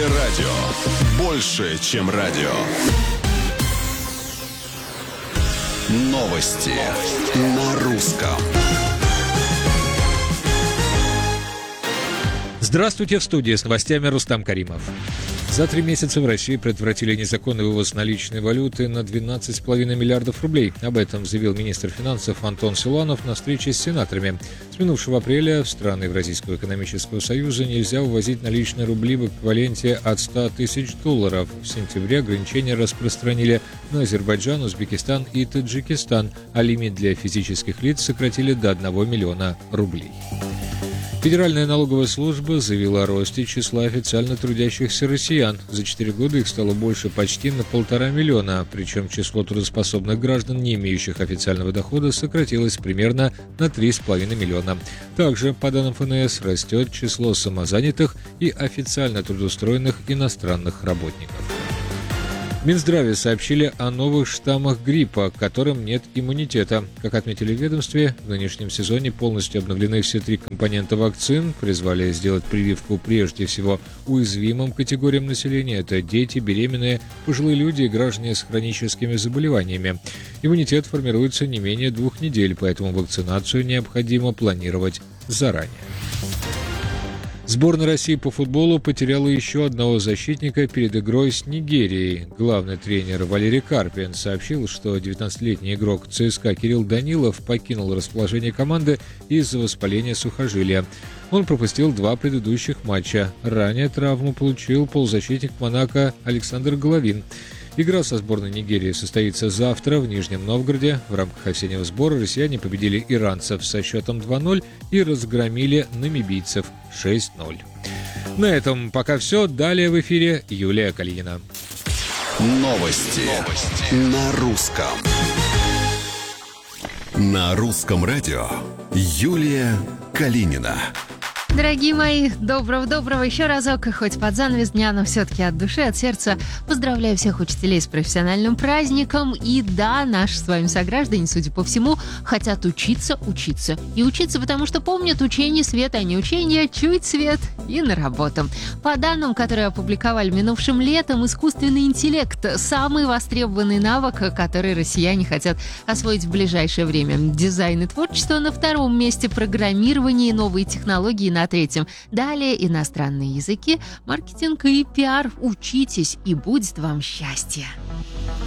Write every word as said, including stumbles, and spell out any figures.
радио. Больше, чем радио. Новости на русском. Здравствуйте, в студии с новостями Рустам Каримов. За три месяца в России предотвратили незаконный вывоз наличной валюты на двенадцать целых пять десятых миллиардов рублей. Об этом заявил министр финансов Антон Силуанов на встрече с сенаторами. С минувшего апреля в страны Евразийского экономического союза нельзя вывозить наличные рубли в эквиваленте от ста тысяч долларов. В сентябре ограничения распространили на Азербайджан, Узбекистан и Таджикистан, а лимит для физических лиц сократили до одного миллиона рублей. Федеральная налоговая служба заявила о росте числа официально трудящихся россиян. За четыре года их стало больше почти на полтора миллиона, причем число трудоспособных граждан, не имеющих официального дохода, сократилось примерно на три с половиной миллиона. Также, по данным эф эн эс, растет число самозанятых и официально трудоустроенных иностранных работников. В Минздраве сообщили о новых штаммах гриппа, к которым нет иммунитета. Как отметили в ведомстве, в нынешнем сезоне полностью обновлены все три компонента вакцин, призвали сделать прививку прежде всего уязвимым категориям населения. Это дети, беременные, пожилые люди и граждане с хроническими заболеваниями. Иммунитет формируется не менее двух недель, поэтому вакцинацию необходимо планировать заранее. Сборная России по футболу потеряла еще одного защитника перед игрой с Нигерией. Главный тренер Валерий Карпин сообщил, что девятнадцатилетний игрок ЦСКА Кирилл Данилов покинул расположение команды из-за воспаления сухожилия. Он пропустил два предыдущих матча. Ранее травму получил полузащитник Монако Александр Головин. Игра со сборной Нигерии состоится завтра в Нижнем Новгороде. В рамках осеннего сбора россияне победили иранцев со счетом два ноль и разгромили намибийцев шесть ноль. На этом пока все. Далее в эфире Юлия Калинина. Новости, Новости. На русском. На русском радио Юлия Калинина. Дорогие мои, доброго-доброго еще разок, хоть под занавес дня, но все-таки от души, от сердца поздравляю всех учителей с профессиональным праздником. И да, наши с вами сограждане, судя по всему, хотят учиться, учиться. И учиться, потому что помнят учение свет, а не учение, чует свет и на работу. По данным, которые опубликовали минувшим летом, искусственный интеллект – самый востребованный навык, который россияне хотят освоить в ближайшее время. Дизайн и творчество на втором месте, программирование и новые технологии на третьем. Далее иностранные языки, маркетинг и пиар. Учитесь, и будет вам счастье.